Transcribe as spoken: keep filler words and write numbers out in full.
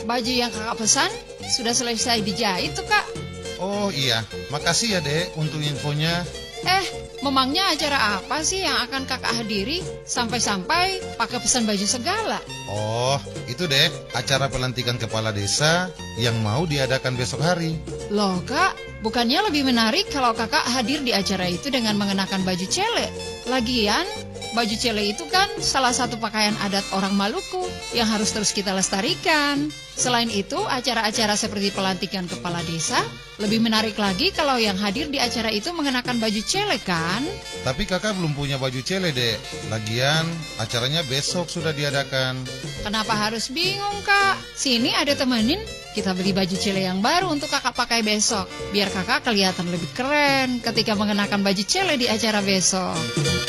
baju yang kakak pesan sudah selesai dijahit tuh kak. Oh iya, makasih ya dek untuk infonya. Eh, memangnya acara apa sih yang akan kakak hadiri sampai-sampai pakai pesan baju segala? Oh, itu dek, acara pelantikan kepala desa yang mau diadakan besok hari. Loh kak, bukannya lebih menarik kalau kakak hadir di acara itu dengan mengenakan baju cele? Lagian, baju cele itu kan salah satu pakaian adat orang Maluku yang harus terus kita lestarikan. Selain itu, acara-acara seperti pelantikan kepala desa lebih menarik lagi kalau yang hadir di acara itu mengenakan baju cele kan? Tapi kakak belum punya baju cele dek. Lagian, acaranya besok sudah diadakan. Kenapa harus bingung kak? Sini ada temenin, kita beli baju cele yang baru untuk kakak pakai besok. Biar kakak kelihatan lebih keren ketika mengenakan baju cele di acara besok.